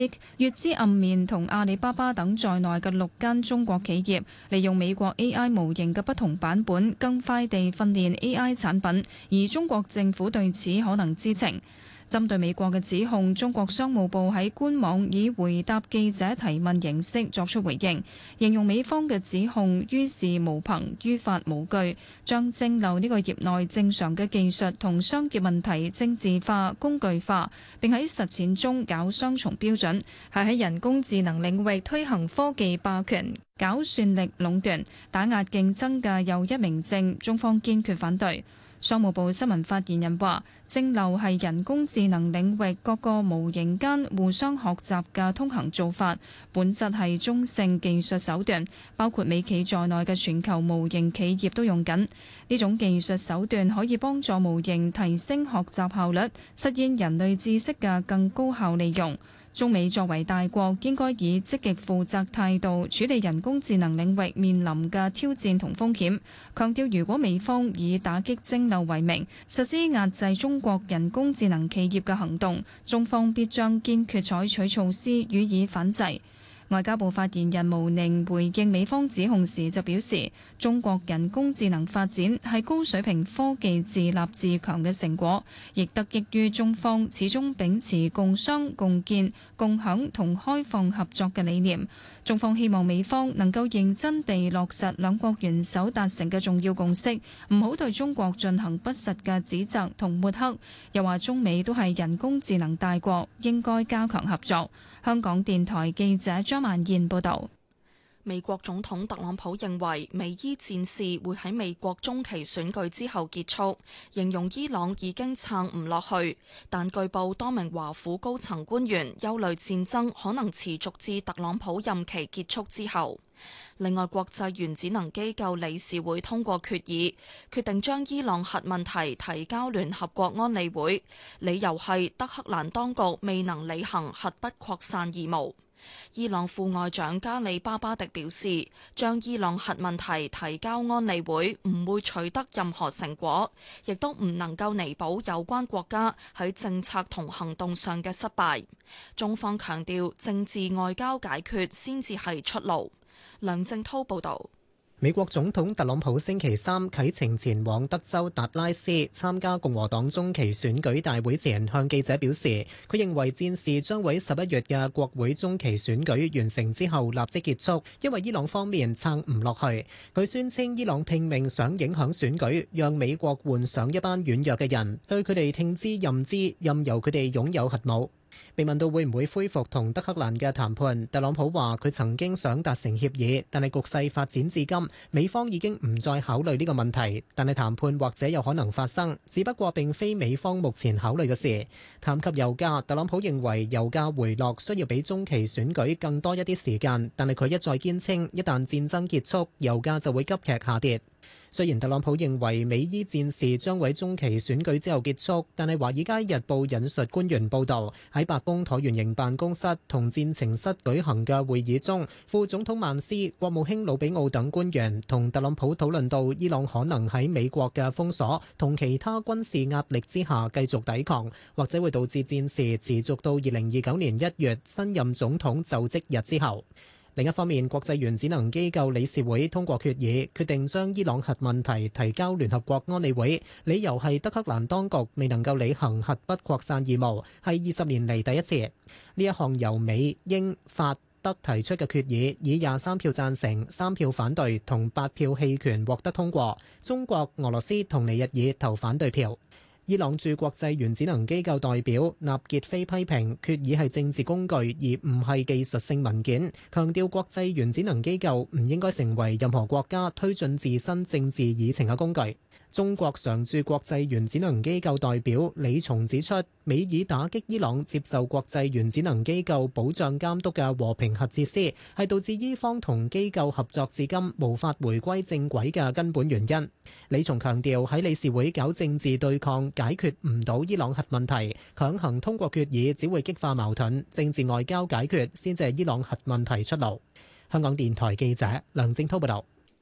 越資暗面同阿里巴巴等在內嘅6間中國企業，利用美國 AI 模型嘅不同版本，更快地訓練 AI 產品，而中國政府對此可能知情。針對美國嘅指控，中國商務部喺官網以回答記者提問形式作出回應，形容美方嘅指控於事無憑、於法無據，將蒸餾呢個業內正常嘅技術同商業問題政治化、工具化，並喺實踐中搞雙重標準，係喺人工智能領域推行科技霸權、搞算力壟斷、打壓競爭嘅又一明證，中方堅決反對。商務部新聞發言人話：蒸餾係人工智能領域各個模型間互相學習嘅通行做法，本質係中性技術手段，包括美企在內嘅全球模型企業都用緊。呢種技術手段可以幫助模型提升學習效率，實現人類知識嘅更高效利用。中美作為大國，應該以積極負責態度處理人工智能領域面臨嘅挑戰同風險。強調如果美方以打擊蒸餾為名，實施壓制中國人工智能企業嘅行動，中方必將堅決採取措施予以反制。外交部發言人毛寧回應美方指控時就表示，中國人工智能發展係高水平科技自立自強嘅成果，亦得益於中方始終秉持共商共建共享同開放合作嘅理念。中方希望美方能夠認真地落實兩國元首達成嘅重要共識，唔好對中國進行不實嘅指責同抹黑。又話中美都係人工智能大國，應該加強合作。香港電台記者張曼燕報導。 美國總統特朗普認為美伊戰事會喺美國中期選舉之後結束，形容伊朗已經撐唔落去。但據報多名華府高層官員憂慮戰爭可能持續至特朗普任期結束之後。另外，國際原子能機構理事會通過決議，決定將伊朗核問題提交聯合國安理會，理由係德黑蘭當局未能履行核不擴散義務。伊朗副外長加里巴巴迪表示，將伊朗核問題提交安理會唔會取得任何成果，亦都唔能夠彌補有關國家喺政策同行動上嘅失敗。中方強調，政治外交解決先至係出路。梁正濤報道。 美國總統特朗普星期三啟程前往德州達拉斯參加共和黨中期選舉大會前，向記者表示，佢認為戰事將會喺11月嘅國會中期選舉完成之後立即結束，因為伊朗方面撐唔落去。佢宣稱伊朗拼命想影響選舉，讓美國換上一班軟弱嘅人，對佢哋聽之任之，任由佢哋擁有核武。被問到會唔會恢復同德黑蘭嘅談判，特朗普話佢曾經想達成協議，但係局勢發展至今，美方已經唔再考慮呢個問題，但係談判或者有可能發生，只不過並非美方目前考慮嘅事。談及油價，特朗普認為油價回落需要比中期選舉更多一啲時間，但係佢一再堅稱，一旦戰爭結束，油價就會急劇下跌。雖然特朗普認為美伊戰事將喺中期選舉之後結束，但係《華爾街日報》引述官員報導，喺白宮橢圓形辦公室同戰情室舉行嘅會議中，副總統曼斯、國務卿魯比奧等官員同特朗普討論到伊朗可能喺美國嘅封鎖同其他軍事壓力之下繼續抵抗，或者會導致戰事持續到2029年1月新任總統就職日之後。另一方面，國際原子能機構理事會通過決議，決定將伊朗核問題提交聯合國安理會，理由係德黑蘭當局未能夠履行核不擴散義務，係20年嚟第一次。呢一項由美、英、法、德提出嘅決議，以23票贊成、3票反對同8票棄權獲得通過。中國、俄羅斯同尼日爾投反對票。伊朗駐國際原子能機構代表納傑菲批評決議係政治工具，而唔係技術性文件，強調國際原子能機構唔應該成為任何國家推進自身政治議程嘅工具。中國常駐國際原子能機構代表李松指出，美以打擊伊朗接受國際原子能機構保障監督嘅和平核設施，係導致伊方同機構合作至今無法回歸正軌嘅根本原因。李松強調，喺理事會搞政治對抗解決唔到伊朗核問題，強行通過決議只會激化矛盾，政治外交解決先至係伊朗核問題出路。香港電台記者梁正滔報道。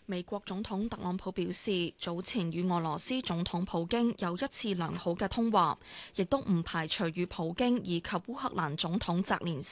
美國總統特朗普表示，早前與俄羅斯總統普京有一次良好嘅通話，亦都唔排除與普京以及烏克蘭總統澤連